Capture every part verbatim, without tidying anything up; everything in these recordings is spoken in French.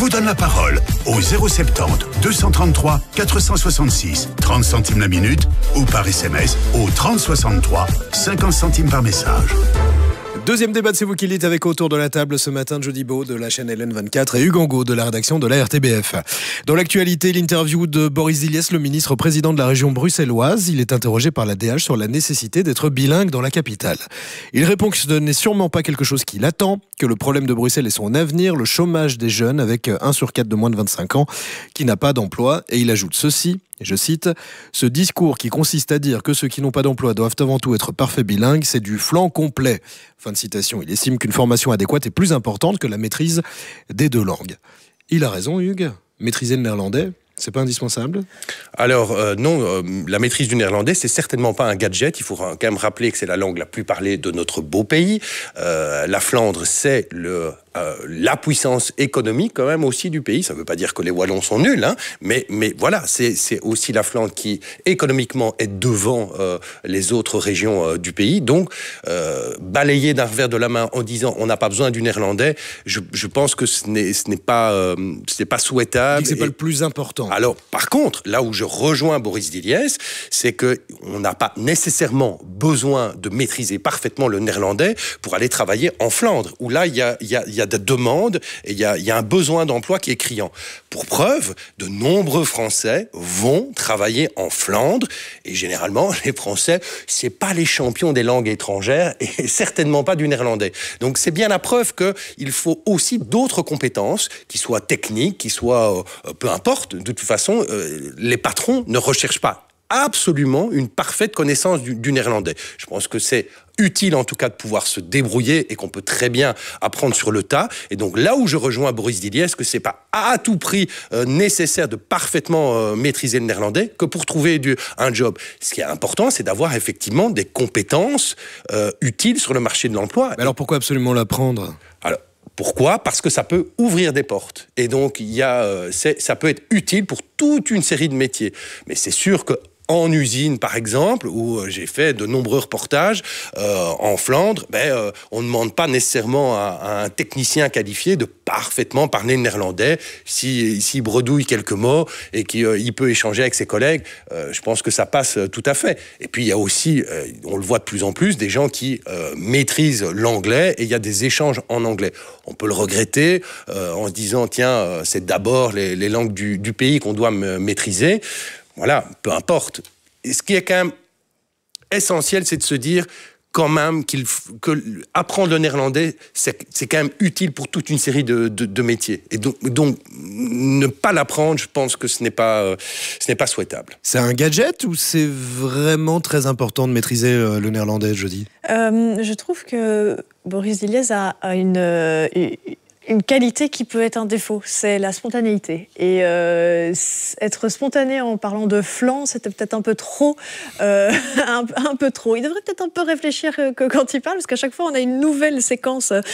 vous donne la parole au zéro soixante-dix, deux cent trente-trois, quatre cent soixante-six, trente centimes la minute ou par S M S au trente soixante-trois, cinquante centimes par message. Deuxième débat de C'est vous qui l'êtes avec autour de la table ce matin Jody Beau de la chaîne L N vingt-quatre et Hugues Angot de la rédaction de la R T B F. Dans l'actualité, l'interview de Boris Diliès, le ministre président de la région bruxelloise. Il est interrogé par la D H sur la nécessité d'être bilingue dans la capitale. Il répond que ce n'est sûrement pas quelque chose qui l'attend, que le problème de Bruxelles est son avenir, le chômage des jeunes avec un sur quatre de moins de vingt-cinq ans qui n'a pas d'emploi. Et il ajoute ceci. Et je cite, « Ce discours qui consiste à dire que ceux qui n'ont pas d'emploi doivent avant tout être parfaits bilingues, c'est du flanc complet. » Fin de citation. Il estime qu'une formation adéquate est plus importante que la maîtrise des deux langues. Il a raison, Hugues. Maîtriser le néerlandais, c'est pas indispensable ? Alors euh, non, euh, la maîtrise du néerlandais, c'est certainement pas un gadget. Il faut quand même rappeler que c'est la langue la plus parlée de notre beau pays. Euh, la Flandre, c'est le... Euh, la puissance économique quand même aussi du pays. Ça ne veut pas dire que les Wallons sont nuls, hein, mais, mais voilà, c'est, c'est aussi la Flandre qui économiquement est devant euh, les autres régions euh, du pays. Donc, euh, balayer d'un revers de la main en disant on n'a pas besoin du néerlandais, je, je pense que ce n'est, ce n'est pas, euh, ce n'est pas souhaitable. C'est et... pas le plus important. Alors, par contre, là où je rejoins Boris Diliès, c'est que on n'a pas nécessairement besoin de maîtriser parfaitement le néerlandais pour aller travailler en Flandre, où là il y a, il y a, il y a Il y a des demandes et il y a, il y a un besoin d'emploi qui est criant. Pour preuve, de nombreux Français vont travailler en Flandre et généralement, les Français, c'est pas les champions des langues étrangères et certainement pas du néerlandais. Donc c'est bien la preuve qu'il faut aussi d'autres compétences qui soient techniques, qui soient euh, peu importe. De toute façon, euh, les patrons ne recherchent pas absolument une parfaite connaissance du, du néerlandais. Je pense que c'est utile en tout cas de pouvoir se débrouiller et qu'on peut très bien apprendre sur le tas. Et donc là où je rejoins Boris Diliès, que c'est pas à tout prix euh, nécessaire de parfaitement euh, maîtriser le néerlandais que pour trouver du, un job. Ce qui est important, c'est d'avoir effectivement des compétences euh, utiles sur le marché de l'emploi. Mais alors pourquoi absolument l'apprendre ? Alors, pourquoi ? Parce que ça peut ouvrir des portes. Et donc, il y a, euh, c'est, ça peut être utile pour toute une série de métiers. Mais c'est sûr que en usine, par exemple, où j'ai fait de nombreux reportages euh, en Flandre, ben, euh, on ne demande pas nécessairement à, à un technicien qualifié de parfaitement parler le néerlandais. S'il si, si bredouille quelques mots et qu'il euh, peut échanger avec ses collègues, euh, je pense que ça passe euh, tout à fait. Et puis, il y a aussi, euh, on le voit de plus en plus, des gens qui euh, maîtrisent l'anglais et il y a des échanges en anglais. On peut le regretter euh, en se disant, tiens, euh, c'est d'abord les, les langues du, du pays qu'on doit m- maîtriser. Voilà, peu importe. Et ce qui est quand même essentiel, c'est de se dire quand même qu'il que apprendre le néerlandais, c'est, c'est quand même utile pour toute une série de, de, de métiers. Et donc, donc, ne pas l'apprendre, je pense que ce n'est pas, euh, ce n'est pas souhaitable. C'est un gadget ou c'est vraiment très important de maîtriser euh, le néerlandais, je dis ? euh, Je trouve que Boris Diliès a, a une... Euh, une qualité qui peut être un défaut, c'est la spontanéité. Et euh, être spontané en parlant de flanc, c'était peut-être un peu trop, euh, un, un peu trop. Il devrait peut-être un peu réfléchir que quand il parle, parce qu'à chaque fois, on a une nouvelle séquence euh,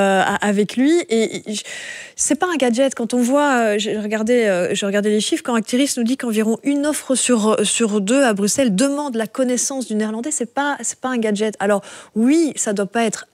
avec lui. Et, et c'est pas un gadget. Quand on voit, j'ai regardé, euh, j'ai regardé les chiffres, quand Actiris nous dit qu'environ une offre sur, sur deux à Bruxelles demande la connaissance du néerlandais, c'est pas, c'est pas un gadget. Alors oui, ça doit pas être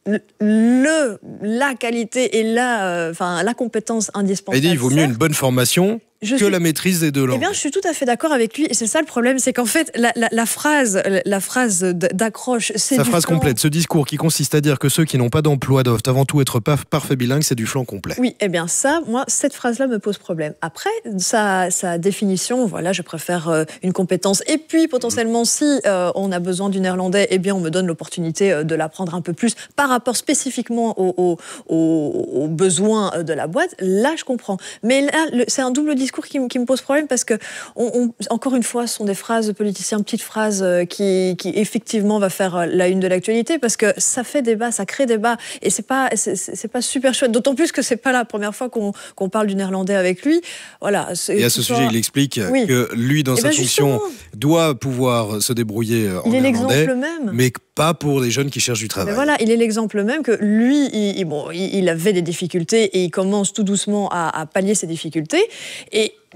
le, la qualité et la, enfin, la compétence indispensable. Il dit il vaut mieux une bonne formation Je que suis... la maîtrise des deux langues. Eh bien, je suis tout à fait d'accord avec lui. Et c'est ça le problème, c'est qu'en fait, la, la, la phrase, la phrase d'accroche, c'est Sa du phrase flanc. complète, ce discours qui consiste à dire que ceux qui n'ont pas d'emploi doivent avant tout être pas parfaits bilingues, c'est du flanc complet. Oui, eh bien ça, moi, cette phrase-là me pose problème. Après, sa, sa définition, voilà, je préfère euh, une compétence. Et puis, potentiellement, si euh, on a besoin du néerlandais, eh bien, on me donne l'opportunité euh, de l'apprendre un peu plus par rapport spécifiquement aux, aux, aux, aux besoins de la boîte. Là, je comprends. Mais là, le, c'est un double discours qui, qui me pose problème parce que, on, on, encore une fois, ce sont des phrases de politiciens, petites phrases euh, qui, qui, effectivement, va faire la une de l'actualité parce que ça fait débat, ça crée débat et c'est pas, c'est, c'est pas super chouette. D'autant plus que c'est pas la première fois qu'on, qu'on parle du néerlandais avec lui. Voilà. Et à ce sujet, soit... il explique oui. que lui, dans et sa ben fonction, doit pouvoir se débrouiller en il est néerlandais, l'exemple même. mais pas pour les jeunes qui cherchent du travail. Mais voilà, il est l'exemple même que lui, il, bon, il avait des difficultés et il commence tout doucement à, à pallier ses difficultés. Et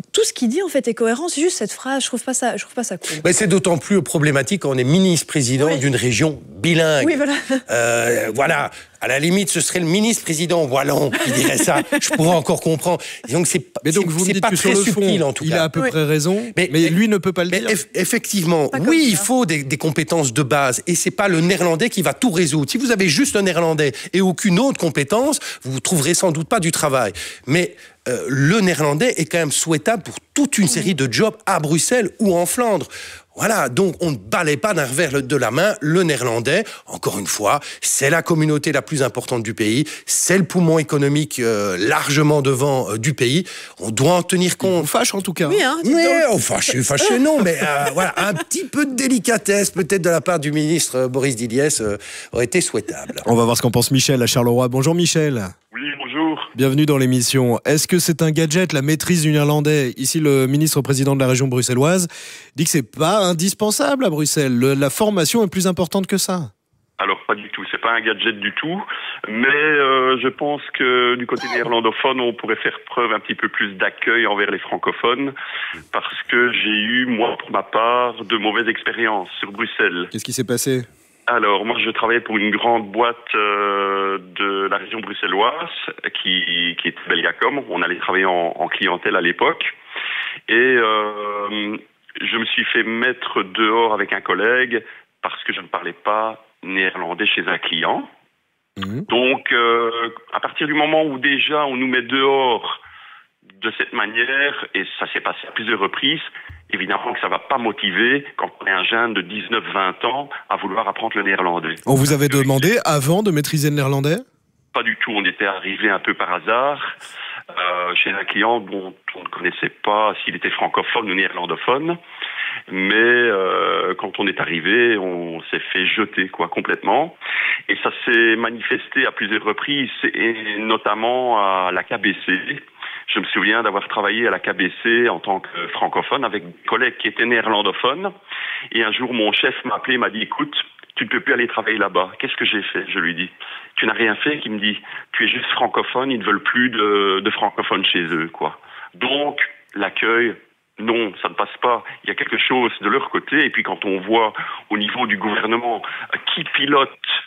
tout ce qu'il dit en fait est cohérent. C'est juste cette phrase, je trouve pas ça, je trouve pas ça cool. Mais c'est d'autant plus problématique quand on est ministre-président oui. d'une région bilingue. Oui, voilà. Euh, voilà. À la limite, ce serait le ministre-président wallon qui dirait ça. Je pourrais encore comprendre. Donc c'est, mais donc vous me dites pas que très sur le subtil fond, en tout il cas. Il a à peu oui. près raison, mais, mais lui ne peut pas le dire. Eff- effectivement, oui, il faut des, des compétences de base. Et c'est pas le néerlandais qui va tout résoudre. Si vous avez juste un néerlandais et aucune autre compétence, vous trouverez sans doute pas du travail. Mais euh, le néerlandais est quand même souhaitable pour toute une série de jobs à Bruxelles ou en Flandre. Voilà, donc on ne balaye pas d'un revers de la main le néerlandais. Encore une fois, c'est la communauté la plus importante du pays, c'est le poumon économique euh, largement devant euh, du pays. On doit en tenir compte. On fâche en tout cas. Oui, hein, mais on fâche, fâche non, mais euh, voilà, un petit peu de délicatesse peut-être de la part du ministre euh, Boris Diliès euh, aurait été souhaitable. On va voir ce qu'en pense Michel à Charleroi. Bonjour Michel. Oui, bonjour. Bienvenue dans l'émission. Est-ce que c'est un gadget, la maîtrise du néerlandais ? Ici, le ministre-président de la région bruxelloise dit que c'est pas indispensable à Bruxelles. Le, la formation est plus importante que ça. Alors, pas du tout. C'est pas un gadget du tout. Mais euh, je pense que du côté néerlandophone, on pourrait faire preuve un petit peu plus d'accueil envers les francophones. Parce que j'ai eu, moi, pour ma part, de mauvaises expériences sur Bruxelles. Qu'est-ce qui s'est passé ? Alors, moi, je travaillais pour une grande boîte euh, de la région bruxelloise qui, qui était Belgacom. On allait travailler en, en clientèle à l'époque. Et euh, je me suis fait mettre dehors avec un collègue parce que je ne parlais pas néerlandais chez un client. Mmh. Donc, euh, à partir du moment où déjà on nous met dehors de cette manière, et ça s'est passé à plusieurs reprises, évidemment que ça ne va pas motiver, quand on est un jeune de dix-neuf vingt ans, à vouloir apprendre le néerlandais. On vous avait demandé avant de maîtriser le néerlandais ? Pas du tout, on était arrivé un peu par hasard euh, chez un client dont on ne connaissait pas s'il était francophone ou néerlandophone. Mais euh, quand on est arrivé, on s'est fait jeter quoi complètement. Et ça s'est manifesté à plusieurs reprises, et notamment à la K B C. Je me souviens d'avoir travaillé à la K B C en tant que francophone avec des collègues qui étaient néerlandophones. Et un jour, mon chef m'a appelé et m'a dit « Écoute, tu ne peux plus aller travailler là-bas. » Qu'est-ce que j'ai fait ? Je lui dis « Tu n'as rien fait ?» Il me dit « Tu es juste francophone, ils ne veulent plus de, de francophones chez eux. » quoi. Donc, l'accueil, non, ça ne passe pas. Il y a quelque chose de leur côté. Et puis quand on voit au niveau du gouvernement qui pilote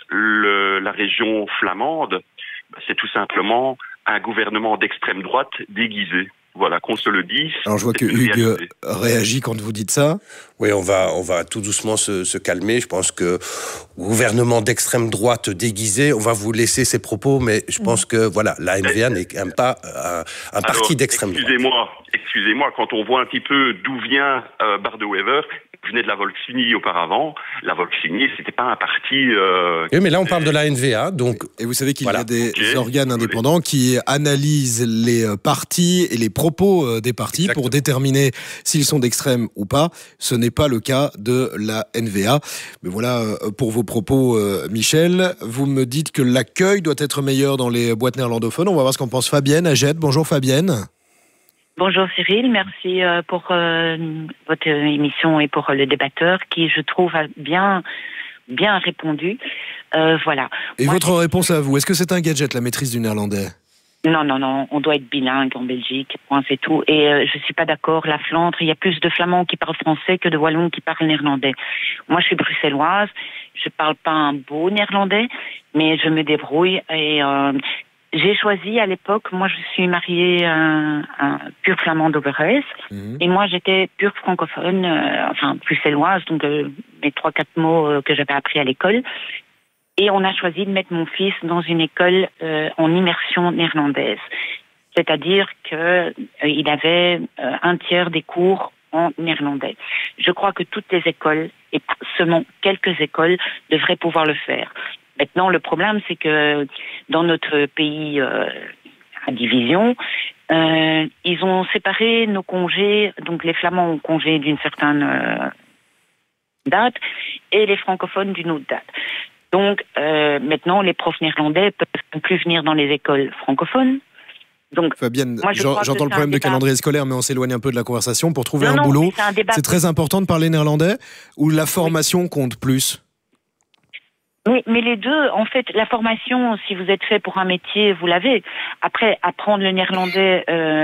le, la région flamande, c'est tout simplement un gouvernement d'extrême droite déguisé. Voilà, qu'on se le dise. Alors je vois que Hugues réagit quand vous dites ça. Oui, on va, on va tout doucement se, se calmer. Je pense que gouvernement d'extrême droite déguisé, on va vous laisser ces propos, mais je pense que voilà, la N V A n'est quand même pas un, un parti Alors, d'extrême droite. Excusez-moi, excusez-moi, quand on voit un petit peu d'où vient euh, Bart De Wever, qui venait de la Volkslinie auparavant, la Volkslinie, c'était pas un parti... Euh, oui, mais là, on parle de la N V A, donc... Et vous savez qu'il voilà. y a des okay. organes indépendants qui analysent les partis et les propos des partis Exactement. Pour déterminer s'ils sont d'extrême ou pas. Ce n'est pas le cas de la N V A. Mais voilà, pour vos propos, Michel, vous me dites que l'accueil doit être meilleur dans les boîtes néerlandophones. On va voir ce qu'en pense Fabienne à Jette. Bonjour Fabienne. Bonjour Cyril, merci pour euh, votre émission et pour le débatteur qui, je trouve, a bien, bien répondu. Euh, voilà. Et Moi, votre je... réponse à vous, est-ce que c'est un gadget, la maîtrise du néerlandais ? Non, non, non, on doit être bilingue en Belgique, point, c'est tout. Et euh, je suis pas d'accord, la Flandre, il y a plus de Flamands qui parlent français que de Wallons qui parlent néerlandais. Moi, je suis bruxelloise, je parle pas un beau néerlandais, mais je me débrouille et... Euh, J'ai choisi à l'époque, moi je suis mariée à un, un pur flamand d'Oberhees, mmh. et moi j'étais pure francophone, euh, enfin bruxelloise, donc euh, mes trois quatre mots euh, que j'avais appris à l'école. Et on a choisi de mettre mon fils dans une école euh, en immersion néerlandaise, c'est-à-dire que euh, il avait euh, un tiers des cours en néerlandais. Je crois que toutes les écoles, et seulement quelques écoles, devraient pouvoir le faire. Maintenant, le problème, c'est que dans notre pays euh, à division, euh, ils ont séparé nos congés. Donc, les Flamands ont congé d'une certaine euh, date et les francophones d'une autre date. Donc, euh, maintenant, les profs néerlandais peuvent plus venir dans les écoles francophones. Donc, Fabienne, moi, j'entends le problème de calendrier scolaire, mais on s'éloigne un peu de la conversation. Pour trouver non, un non, boulot, c'est, c'est très important de parler néerlandais ou la formation oui. compte plus ? Oui, mais les deux, en fait, la formation, si vous êtes fait pour un métier, vous l'avez. Après, apprendre le néerlandais euh,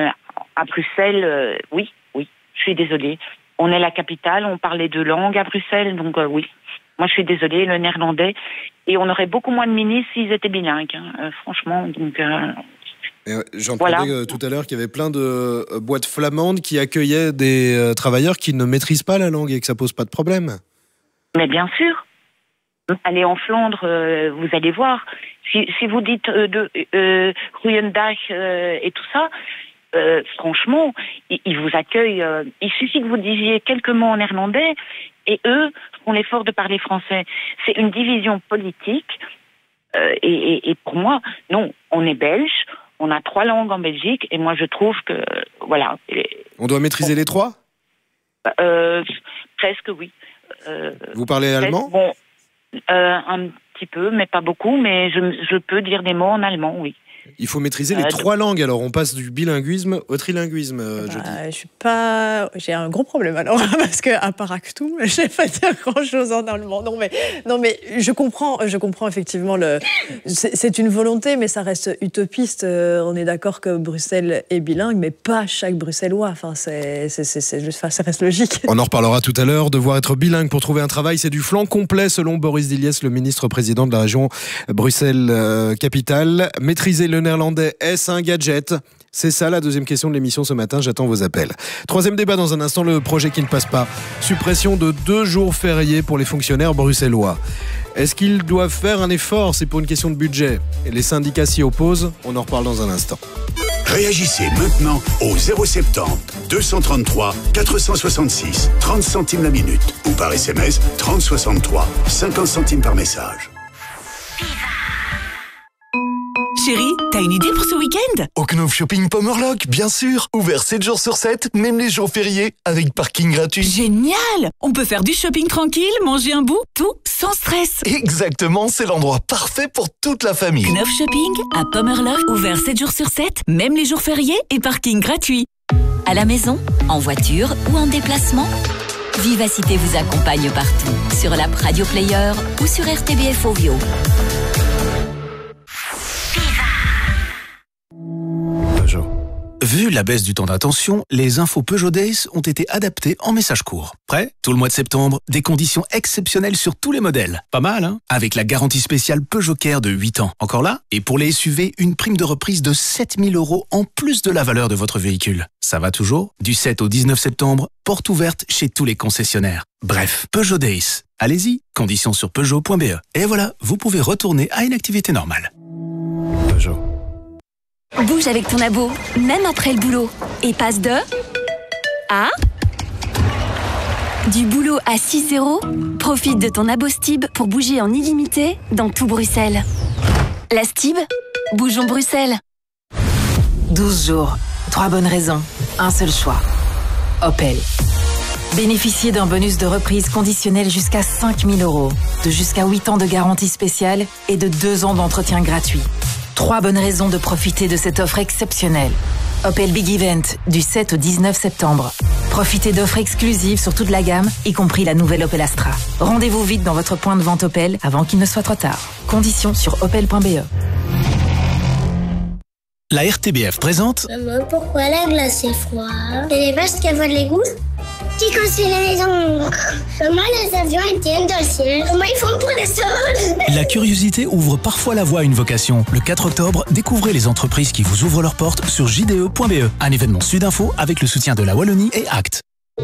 à Bruxelles, euh, oui, oui, je suis désolée. On est la capitale, on parlait deux langues à Bruxelles, donc euh, oui. Moi, je suis désolée, le néerlandais. Et on aurait beaucoup moins de ministres s'ils étaient bilingues, hein, euh, franchement. Donc, euh, euh, j'entendais voilà. euh, tout à l'heure qu'il y avait plein de euh, boîtes flamandes qui accueillaient des euh, travailleurs qui ne maîtrisent pas la langue et que ça pose pas de problème. Mais bien sûr. Allez en Flandre, euh, vous allez voir. Si, si vous dites euh, de euh, Goeiedag euh, et tout ça, euh, franchement, ils, ils vous accueillent. Euh, il suffit que vous disiez quelques mots en néerlandais et eux font l'effort de parler français. C'est une division politique. Euh, et, et, et pour moi, non, on est belge, on a trois langues en Belgique et moi je trouve que, voilà. On doit maîtriser bon. les trois euh, Presque, oui. Euh, vous parlez presque, allemand bon, euh, un petit peu, mais pas beaucoup, mais je, je peux dire des mots en allemand, oui. Il faut maîtriser les euh, trois langues, alors on passe du bilinguisme au trilinguisme. Euh, bah, je, je suis pas, j'ai un gros problème alors parce que à part Actu, je vais pas dire grand chose en allemand. Non mais, non mais je comprends, je comprends effectivement le, c'est, c'est une volonté, mais ça reste utopiste. Euh, on est d'accord que Bruxelles est bilingue, mais pas chaque Bruxellois. Enfin, c'est, c'est, c'est, c'est juste, ça reste logique. On en reparlera tout à l'heure. Devoir être bilingue pour trouver un travail, c'est du flanc complet selon Boris Diliès, le ministre-président de la région Bruxelles-Capitale. Euh, Maîtriser le néerlandais, est-ce un gadget ? C'est ça la deuxième question de l'émission ce matin, j'attends vos appels. Troisième débat dans un instant, le projet qui ne passe pas. Suppression de deux jours fériés pour les fonctionnaires bruxellois. Est-ce qu'ils doivent faire un effort ? C'est pour une question de budget. Et les syndicats s'y opposent, on en reparle dans un instant. Réagissez maintenant au zéro soixante-dix deux cent trente-trois quatre cent soixante-six, trente centimes la minute. Ou par S M S, trente soixante-trois, cinquante centimes par message. Chérie, t'as une idée pour ce week-end ? Au Knauf Shopping Pommerloch, bien sûr. Ouvert sept jours sur sept, même les jours fériés, avec parking gratuit. Génial ! On peut faire du shopping tranquille, manger un bout, tout sans stress. Exactement, c'est l'endroit parfait pour toute la famille. Knauf Shopping à Pommerloch, ouvert sept jours sur sept, même les jours fériés et parking gratuit. À la maison, en voiture ou en déplacement, Vivacité vous accompagne partout. Sur l'app Radio Player ou sur R T B F Ovio. Vu la baisse du temps d'attention, les infos Peugeot Days ont été adaptées en message court. Prêt ? Tout le mois de septembre, des conditions exceptionnelles sur tous les modèles. Pas mal, hein ? Avec la garantie spéciale Peugeot Care de huit ans. Encore là ? Et pour les S U V, une prime de reprise de sept mille euros en plus de la valeur de votre véhicule. Ça va toujours ? Du sept au dix-neuf septembre, porte ouverte chez tous les concessionnaires. Bref, Peugeot Days. Allez-y, conditions sur peugeot point b e. Et voilà, vous pouvez retourner à une activité normale. Peugeot. Bouge avec ton abo, même après le boulot. Et passe de... à... Du boulot à six euros. Profite de ton abo Stib pour bouger en illimité dans tout Bruxelles. La Stib, bougeons Bruxelles. douze jours, trois bonnes raisons, un seul choix. Opel. Bénéficiez d'un bonus de reprise conditionnel jusqu'à cinq mille euros, de jusqu'à huit ans de garantie spéciale et de deux ans d'entretien gratuit. Trois bonnes raisons de profiter de cette offre exceptionnelle. Opel Big Event, du sept au dix-neuf septembre. Profitez d'offres exclusives sur toute la gamme, y compris la nouvelle Opel Astra. Rendez-vous vite dans votre point de vente Opel avant qu'il ne soit trop tard. Conditions sur opel point b e. La R T B F présente... Maman, pourquoi la glace est froide ? C'est les vaches qui avalent les gousses ? Qui construit les maisons ? Comment les avions tiennent dans le ciel ? Comment ils font pour les sols ? La curiosité ouvre parfois la voie à une vocation. Le quatre octobre, découvrez les entreprises qui vous ouvrent leurs portes sur j d e point b e. Un événement Sudinfo avec le soutien de la Wallonie et Act.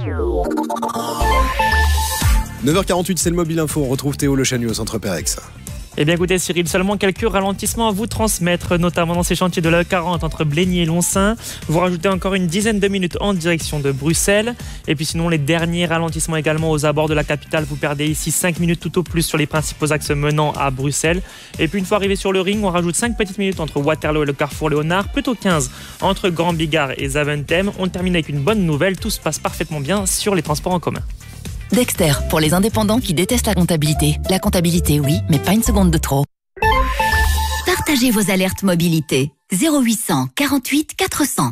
neuf heures quarante-huit, c'est le Mobile Info. On retrouve Théo Le Chanu au Centre Perex. Eh bien écoutez Cyril, seulement quelques ralentissements à vous transmettre, notamment dans ces chantiers de l'A quarante entre Blény et Lonsin. Vous rajoutez encore une dizaine de minutes en direction de Bruxelles. Et puis sinon les derniers ralentissements également aux abords de la capitale. Vous perdez ici cinq minutes tout au plus sur les principaux axes menant à Bruxelles. Et puis une fois arrivé sur le ring, on rajoute cinq petites minutes entre Waterloo et le carrefour Léonard. Plutôt quinze entre Grand Bigard et Zaventem. On termine avec une bonne nouvelle, tout se passe parfaitement bien sur les transports en commun. Dexter, pour les indépendants qui détestent la comptabilité. La comptabilité, oui, mais pas une seconde de trop. Partagez vos alertes mobilité. zéro huit cent quarante-huit quatre cents.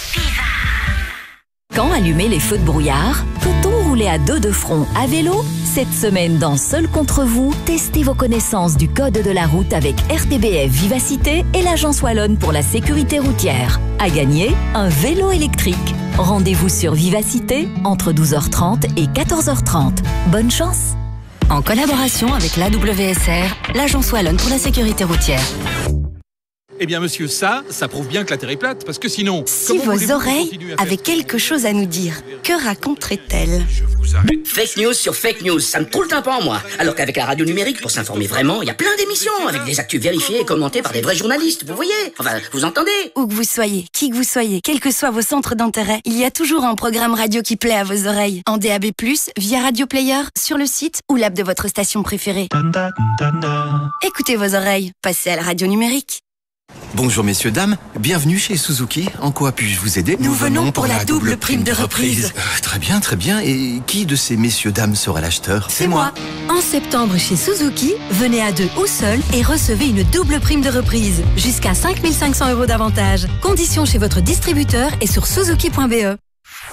Quand allumer les feux de brouillard ? Peut-on rouler à dos de front, à vélo ? Cette semaine, dans Seul contre vous, testez vos connaissances du code de la route avec R T B F Vivacité et l'Agence Wallonne pour la sécurité routière. À gagner, un vélo électrique. Rendez-vous sur Vivacité entre douze heures trente et quatorze heures trente. Bonne chance! En collaboration avec l'A W S R, l'Agence Wallonne pour la sécurité routière. Eh bien, monsieur, ça, ça prouve bien que la Terre est plate, parce que sinon... Si vos oreilles avaient quelque chose à nous dire, que raconterait-elle? Fake news sur fake news, ça me trouve le tympan, moi. Alors qu'avec la radio numérique, pour s'informer vraiment, il y a plein d'émissions, avec des actus vérifiées et commentées par des vrais journalistes, vous voyez? Enfin, vous entendez? Où que vous soyez, qui que vous soyez, quels que soient vos centres d'intérêt, il y a toujours un programme radio qui plaît à vos oreilles. En D A B plus, via Radio Player, sur le site ou l'app de votre station préférée. Écoutez vos oreilles, passez à la radio numérique. Bonjour messieurs, dames, bienvenue chez Suzuki. En quoi puis-je vous aider? Nous, Nous venons pour, pour la, la double prime de reprise. reprise. Euh, très bien, très bien. Et qui de ces messieurs, dames sera l'acheteur? C'est moi. En septembre chez Suzuki, venez à deux ou seul et recevez une double prime de reprise. Jusqu'à cinq mille cinq cents euros d'avantage. Conditions chez votre distributeur et sur suzuki point b e.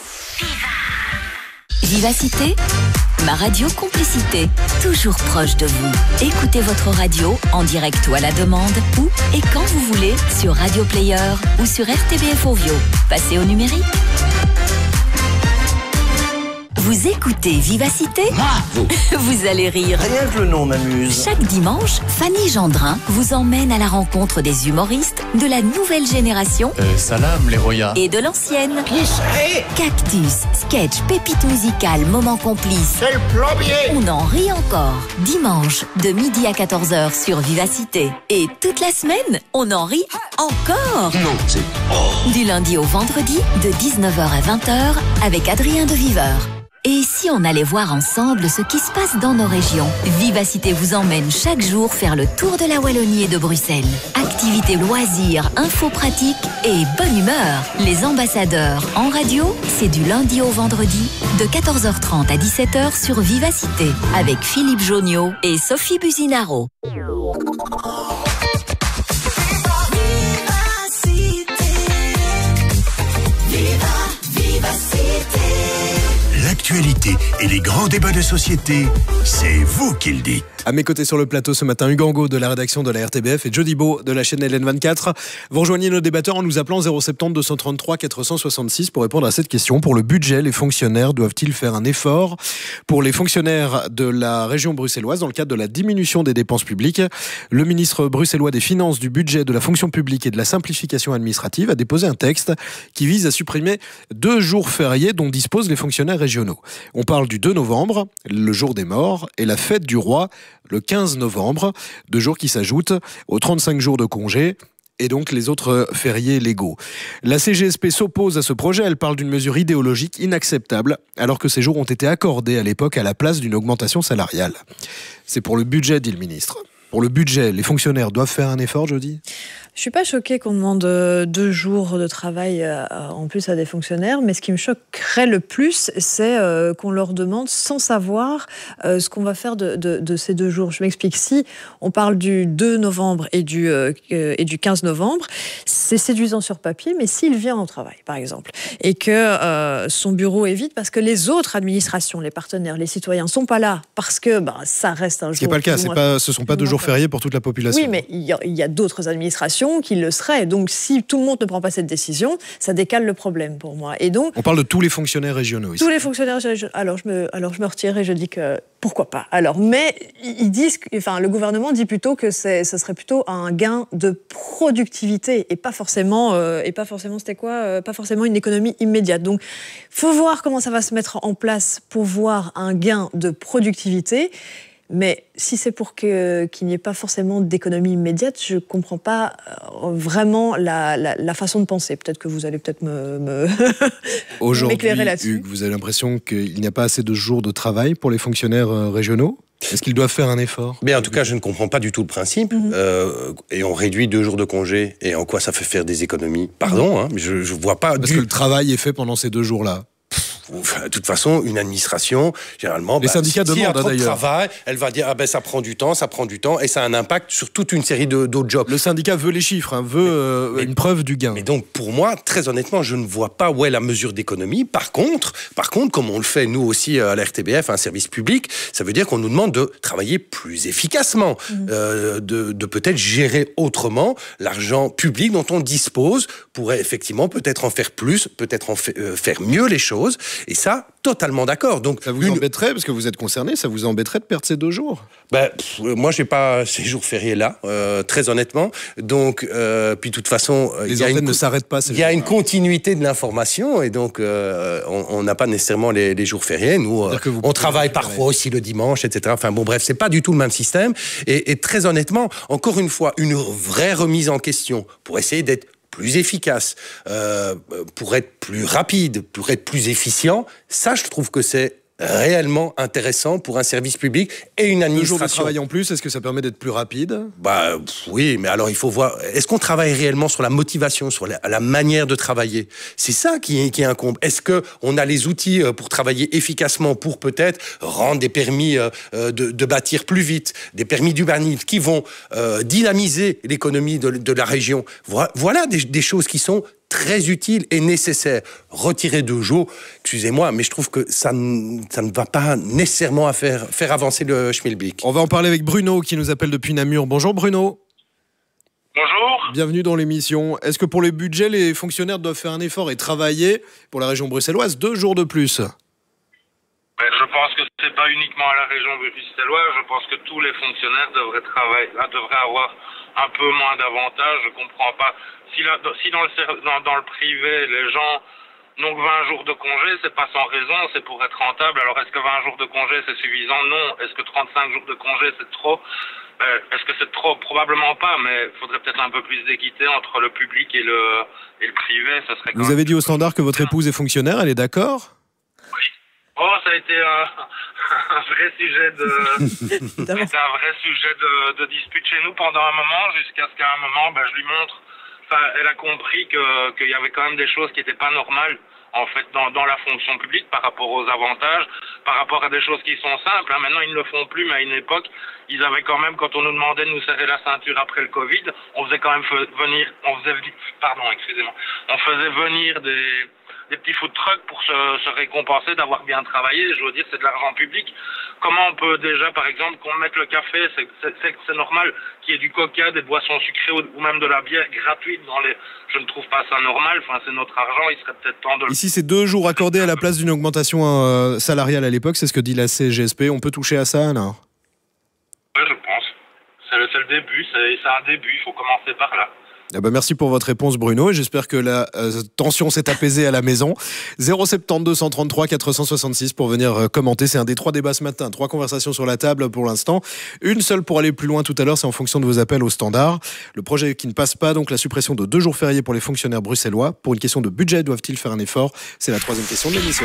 Vivacité, ma radio complicité, toujours proche de vous. Écoutez votre radio en direct ou à la demande, où et quand vous voulez, sur Radio Player ou sur R T B F Ovio. Passez au numérique. Vous écoutez Vivacité? Ah, vous Vous allez rire. Rien que le nom m'amuse. Chaque dimanche, Fanny Gendrin vous emmène à la rencontre des humoristes de la nouvelle génération euh, Salam, les Roya. et de l'ancienne. Qui serait? Cactus, sketch, pépite musicale, moment complice. C'est le plombier. On en rit encore. Dimanche, de midi à quatorze heures sur Vivacité. Et toute la semaine, on en rit encore. Non, c'est... Oh. Du lundi au vendredi, de dix-neuf heures à vingt heures, avec Adrien de Viveur. Et si on allait voir ensemble ce qui se passe dans nos régions? Vivacité vous emmène chaque jour faire le tour de la Wallonie et de Bruxelles. Activités, loisirs, infos pratiques et bonne humeur. Les ambassadeurs en radio, c'est du lundi au vendredi, de quatorze heures trente à dix-sept heures sur Vivacité, avec Philippe Joniot et Sophie Buzinaro. L'actualité et les grands débats de société, c'est vous qui le dites. À mes côtés sur le plateau ce matin, Hugues Angot de la rédaction de la R T B F et Jody Beau de la chaîne L N vingt-quatre. Vous rejoignez nos débatteurs en nous appelant zéro sept zéro deux cent trente-trois quatre cent soixante-six pour répondre à cette question. Pour le budget, les fonctionnaires doivent-ils faire un effort? Pour les fonctionnaires de la région bruxelloise, dans le cadre de la diminution des dépenses publiques, le ministre bruxellois des Finances, du budget, de la fonction publique et de la simplification administrative a déposé un texte qui vise à supprimer deux jours fériés dont disposent les fonctionnaires régionaux. On parle du deux novembre, le jour des morts, et la fête du roi, le quinze novembre, deux jours qui s'ajoutent aux trente-cinq jours de congé et donc les autres fériés légaux. La C G S P s'oppose à ce projet, elle parle d'une mesure idéologique inacceptable, alors que ces jours ont été accordés à l'époque à la place d'une augmentation salariale. C'est pour le budget, dit le ministre. Pour le budget, les fonctionnaires doivent faire un effort, Jody ? Je suis pas choquée qu'on demande deux jours de travail en plus à des fonctionnaires, mais ce qui me choquerait le plus, c'est qu'on leur demande sans savoir ce qu'on va faire de, de, de ces deux jours. Je m'explique. Si on parle du deux novembre et du, et du quinze novembre, c'est séduisant sur papier, mais s'il vient au travail, par exemple, et que euh, son bureau est vide parce que les autres administrations, les partenaires, les citoyens sont pas là, parce que ben, ça reste un jour... Ce qui n'est pas le cas, c'est pas, ce ne sont pas deux jours fériés pour toute la population. Oui, mais il y a, il y a d'autres administrations qui le seraient. Donc, si tout le monde ne prend pas cette décision, ça décale le problème pour moi. Et donc, on parle de tous les fonctionnaires régionaux ici. Tous les fonctionnaires régionaux. Alors, je me, alors, je me retire et je dis que pourquoi pas. Alors, mais ils disent, enfin, le gouvernement dit plutôt que c'est, ce serait plutôt un gain de productivité et pas forcément, euh, et pas forcément, c'était quoi, euh, pas forcément une économie immédiate. Donc, faut voir comment ça va se mettre en place pour voir un gain de productivité. Mais si c'est pour que, qu'il n'y ait pas forcément d'économie immédiate, je ne comprends pas vraiment la, la, la façon de penser. Peut-être que vous allez peut-être me, me Aujourd'hui, m'éclairer là-dessus. Hugues, vous avez l'impression qu'il n'y a pas assez de jours de travail pour les fonctionnaires régionaux ? Est-ce qu'ils doivent faire un effort ? Mais en tout cas, je ne comprends pas du tout le principe. Mm-hmm. Euh, et on réduit deux jours de congé. Et en quoi ça fait faire des économies ? Pardon, hein, mais je ne vois pas... Parce du... que le travail est fait pendant ces deux jours-là. Enfin, de toute façon, une administration, généralement, les bah, syndicats si, demandent si un trop de d'ailleurs. travail, elle va dire ah ben ça prend du temps, ça prend du temps, et ça a un impact sur toute une série de, d'autres jobs. Le syndicat veut les chiffres, hein, veut euh, mais, une preuve du gain. Mais donc pour moi, très honnêtement, je ne vois pas où est la mesure d'économie. Par contre, par contre, comme on le fait nous aussi à la R T B F, un service public, ça veut dire qu'on nous demande de travailler plus efficacement, mmh. euh, de, de peut-être gérer autrement l'argent public dont on dispose, pourrait effectivement peut-être en faire plus, peut-être en fa- euh, faire mieux les choses. Et ça, totalement d'accord. Donc, ça vous une... embêterait, parce que vous êtes concerné, ça vous embêterait de perdre ces deux jours? Ben, pff, moi, j'ai pas ces jours fériés là, euh, très honnêtement. Donc, euh, puis de toute façon, les antennes une... ne s'arrêtent pas. Il y a une continuité de l'information, et donc euh, on n'a pas nécessairement les, les jours fériés. Nous, euh, on travaille parfois aussi le dimanche, et cetera. Enfin bon, bref, c'est pas du tout le même système. Et, et très honnêtement, encore une fois, une vraie remise en question pour essayer d'être plus efficace, euh, pour être plus rapide, pour être plus efficient. Ça, je trouve que c'est réellement intéressant pour un service public et une administration. Deux jours de travail en plus, est-ce que ça permet d'être plus rapide? Bah oui, mais alors il faut voir, est-ce qu'on travaille réellement sur la motivation, sur la, la manière de travailler? C'est ça qui, qui incombe. Est-ce qu'on a les outils pour travailler efficacement, pour peut-être rendre des permis de, de bâtir plus vite, des permis d'urbanisme qui vont euh, dynamiser l'économie de, de la région? Voilà, voilà des, des choses qui sont très utile et nécessaire. Retirer deux jours, excusez-moi, mais je trouve que ça, n- ça ne va pas nécessairement à faire, faire avancer le schmilblick. On va en parler avec Bruno qui nous appelle depuis Namur. Bonjour Bruno. Bonjour. Bienvenue dans l'émission. Est-ce que pour les budgets, les fonctionnaires doivent faire un effort et travailler pour la région bruxelloise deux jours de plus? Je pense que c'est pas uniquement à la région bruxelloise. Je pense que tous les fonctionnaires devraient travailler, devraient avoir un peu moins d'avantages. Je comprends pas. Si, la, si dans, le, dans, dans le privé, les gens n'ont que vingt jours de congé, c'est pas sans raison, c'est pour être rentable. Alors est-ce que vingt jours de congé c'est suffisant? Non. Est-ce que trente-cinq jours de congé c'est trop? euh, Est-ce que c'est trop? Probablement pas, mais il faudrait peut-être un peu plus d'équité entre le public et le, et le privé. Ça serait quand Vous avez dit au standard que votre épouse est fonctionnaire, elle est d'accord? Oui. Oh, ça a été un, un vrai sujet de, c'était un vrai sujet de, de dispute chez nous pendant un moment, jusqu'à ce qu'à un moment, ben, je lui montre. Enfin, elle a compris que qu'il y avait quand même des choses qui n'étaient pas normales en fait dans, dans la fonction publique par rapport aux avantages, par rapport à des choses qui sont simples. Hein. Maintenant, ils ne le font plus, mais à une époque, ils avaient quand même, quand on nous demandait de nous serrer la ceinture après le Covid, on faisait quand même venir, on faisait, pardon, excusez-moi, on faisait venir des des petits food trucks pour se, se récompenser d'avoir bien travaillé. Je veux dire, c'est de l'argent public. Comment on peut déjà, par exemple, qu'on mette le café, c'est, c'est, c'est, c'est normal qu'il y ait du coca, des boissons sucrées ou, ou même de la bière gratuite dans les... Je ne trouve pas ça normal. Enfin, c'est notre argent. Il serait peut-être temps de... Ici, c'est deux jours accordés à la place d'une augmentation euh, salariale à l'époque. C'est ce que dit la C G S P. On peut toucher à ça, alors? Oui, je pense. C'est le, c'est le début. C'est, c'est un début. Il faut commencer par là. Ah bah merci pour votre réponse Bruno et j'espère que la euh, tension s'est apaisée à la maison. zéro sept deux un trois quatre cent soixante-six pour venir euh, commenter. C'est un des trois débats ce matin. Trois conversations sur la table pour l'instant. Une seule pour aller plus loin tout à l'heure, c'est en fonction de vos appels au standard. Le projet qui ne passe pas, donc la suppression de deux jours fériés pour les fonctionnaires bruxellois. Pour une question de budget, doivent-ils faire un effort? C'est la troisième question de l'émission.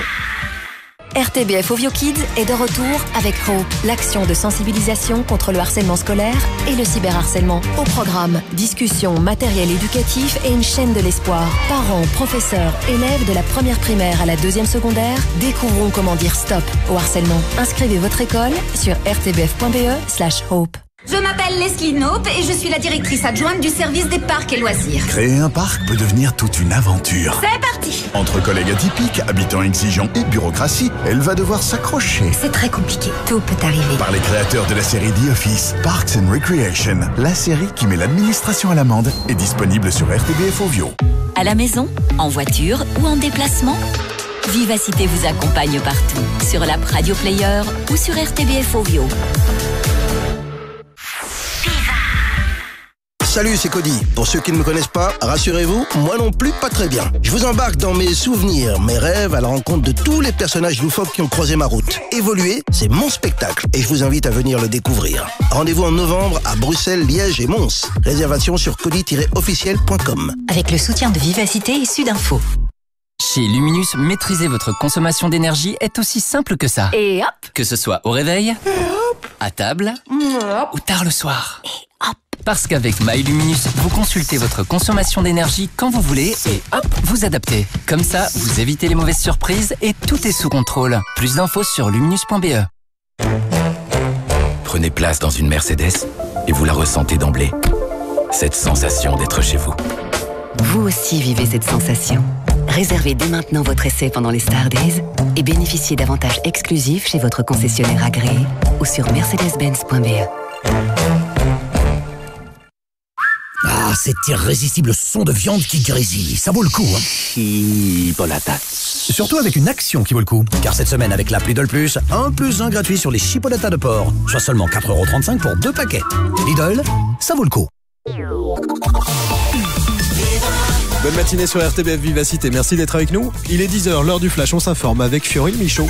R T B F Ovio Kids est de retour avec Hope, l'action de sensibilisation contre le harcèlement scolaire et le cyberharcèlement. Au programme, discussion, matériel éducatif et une chaîne de l'espoir. Parents, professeurs, élèves de la première primaire à la deuxième secondaire, découvrons comment dire stop au harcèlement. Inscrivez votre école sur r t b f point b e slash hope. Je m'appelle Leslie Knope et je suis la directrice adjointe du service des parcs et loisirs. Créer un parc peut devenir toute une aventure. C'est parti! Entre collègues atypiques, habitants exigeants et bureaucratie, elle va devoir s'accrocher. C'est très compliqué. Tout peut arriver. Par les créateurs de la série The Office, Parks and Recreation, la série qui met l'administration à l'amende, est disponible sur R T B F Ovio. À la maison, en voiture ou en déplacement, Vivacité vous accompagne partout. Sur l'app Radio Player ou sur R T B F Ovio. Salut, c'est Cody. Pour ceux qui ne me connaissent pas, rassurez-vous, moi non plus, pas très bien. Je vous embarque dans mes souvenirs, mes rêves, à la rencontre de tous les personnages loufoques qui ont croisé ma route. Évoluer, c'est mon spectacle et je vous invite à venir le découvrir. Rendez-vous en novembre à Bruxelles, Liège et Mons. Réservation sur cody tiret officiel point com. Avec le soutien de Vivacité et Sudinfo. Chez Luminus, maîtriser votre consommation d'énergie est aussi simple que ça. Et hop! Que ce soit au réveil, et hop, à table hop, ou tard le soir. Et hop! Parce qu'avec MyLuminus, vous consultez votre consommation d'énergie quand vous voulez et hop, vous adaptez. Comme ça, vous évitez les mauvaises surprises et tout est sous contrôle. Plus d'infos sur luminus point b e. Prenez place dans une Mercedes et vous la ressentez d'emblée. Cette sensation d'être chez vous. Vous aussi vivez cette sensation. Réservez dès maintenant votre essai pendant les Star Days et bénéficiez d'avantages exclusifs chez votre concessionnaire agréé ou sur mercedes benz point b e. Ah, cet irrésistible son de viande qui grésille, ça vaut le coup, hein. Chipolata. Surtout avec une action qui vaut le coup. Car cette semaine, avec l'appli Lidl Plus, un plus un gratuit sur les chipolatas de porc. Soit seulement quatre euros trente-cinq pour deux paquets. Lidl, ça vaut le coup. Bonne matinée sur R T B F Vivacité, merci d'être avec nous. Il est dix heures, l'heure du flash, on s'informe avec Fioril Michaud.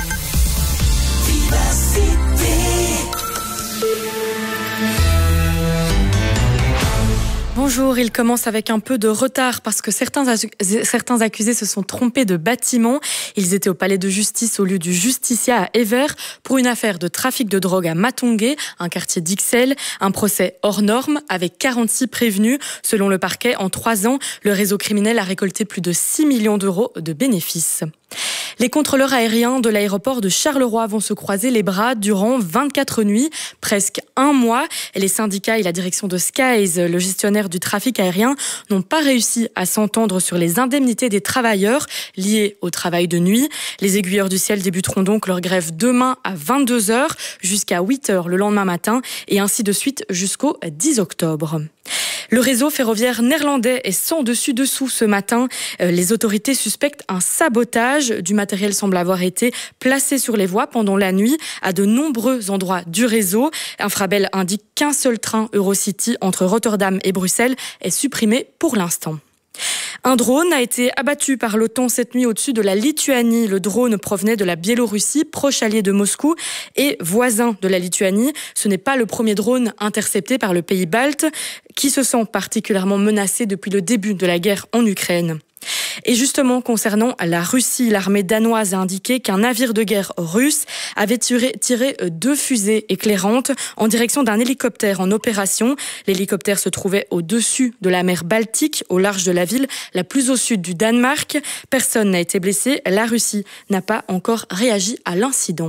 Bonjour, il commence avec un peu de retard parce que certains, certains accusés se sont trompés de bâtiment. Ils étaient au palais de justice au lieu du Justicia à Ever pour une affaire de trafic de drogue à Matongué, un quartier d'Ixelles. Un procès hors norme avec quarante-six prévenus. Selon le parquet, en trois ans, le réseau criminel a récolté plus de six millions d'euros de bénéfices. Les contrôleurs aériens de l'aéroport de Charleroi vont se croiser les bras durant vingt-quatre nuits, presque un mois. Et les syndicats et la direction de Skies, le gestionnaire du trafic aérien, n'ont pas réussi à s'entendre sur les indemnités des travailleurs liées au travail de nuit. Les aiguilleurs du ciel débuteront donc leur grève demain à vingt-deux heures jusqu'à huit heures le lendemain matin et ainsi de suite jusqu'au dix octobre. Le réseau ferroviaire néerlandais est sans dessus-dessous ce matin. Les autorités suspectent un sabotage. Du matériel semble avoir été placé sur les voies pendant la nuit à de nombreux endroits du réseau. Infrabel indique qu'un seul train Eurocity entre Rotterdam et Bruxelles est supprimé pour l'instant. Un drone a été abattu par l'OTAN cette nuit au-dessus de la Lituanie. Le drone provenait de la Biélorussie, proche allié de Moscou et voisin de la Lituanie. Ce n'est pas le premier drone intercepté par le pays balte, qui se sent particulièrement menacé depuis le début de la guerre en Ukraine. Et justement, concernant la Russie, l'armée danoise a indiqué qu'un navire de guerre russe avait tiré, tiré deux fusées éclairantes en direction d'un hélicoptère en opération. L'hélicoptère se trouvait au-dessus de la mer Baltique, au large de la ville la plus au sud du Danemark. Personne n'a été blessé. La Russie n'a pas encore réagi à l'incident.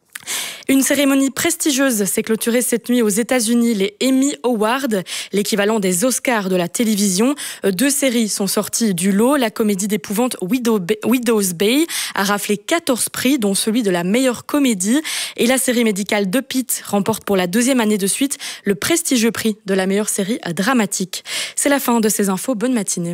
Une cérémonie prestigieuse s'est clôturée cette nuit aux États-Unis, les Emmy Awards, l'équivalent des Oscars de la télévision. Deux séries sont sorties du lot. La comédie d'épouvante Widow's Bay a raflé quatorze prix, dont celui de la meilleure comédie. Et la série médicale The Pitt remporte pour la deuxième année de suite le prestigieux prix de la meilleure série dramatique. C'est la fin de ces infos. Bonne matinée.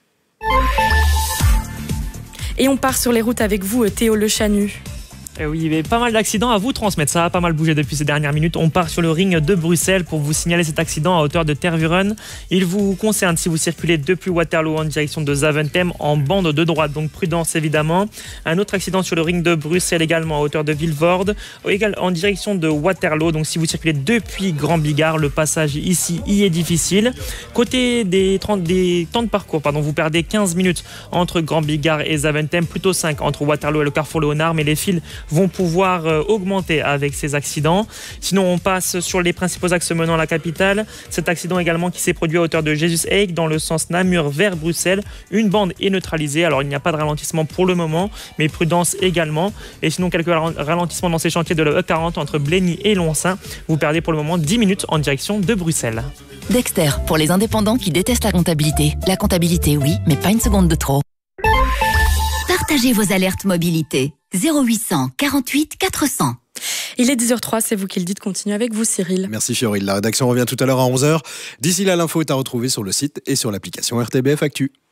Et on part sur les routes avec vous, Théo Le Chanu. Et oui, il y avait pas mal d'accidents à vous transmettre. Ça a pas mal bougé depuis ces dernières minutes. On part sur le ring de Bruxelles pour vous signaler cet accident à hauteur de Tervuren. Il vous concerne si vous circulez depuis Waterloo en direction de Zaventem en bande de droite. Donc prudence évidemment. Un autre accident sur le ring de Bruxelles également à hauteur de Vilvoorde en direction de Waterloo. Donc si vous circulez depuis Grand Bigard, le passage ici y est difficile. Côté des, trente, des temps de parcours, pardon, vous perdez quinze minutes entre Grand Bigard et Zaventem, plutôt cinq entre Waterloo et le Carrefour Léonard, mais les fils vont pouvoir augmenter avec ces accidents. Sinon, on passe sur les principaux axes menant à la capitale. Cet accident également qui s'est produit à hauteur de Jesus Hague dans le sens Namur vers Bruxelles. Une bande est neutralisée. Alors, il n'y a pas de ralentissement pour le moment, mais prudence également. Et sinon, quelques ralentissements dans ces chantiers de la E quarante entre Blény et Lonsin. Vous perdez pour le moment dix minutes en direction de Bruxelles. Dexter, pour les indépendants qui détestent la comptabilité. La comptabilité, oui, mais pas une seconde de trop. Partagez vos alertes mobilité. zéro huit cent quarante-huit quatre cents. Il est dix heures trois, c'est vous qui le dites. Continue avec vous, Cyril. Merci, Fioril. La rédaction revient tout à l'heure à onze heures. D'ici là, l'info est à retrouver sur le site et sur l'application R T B F Actu.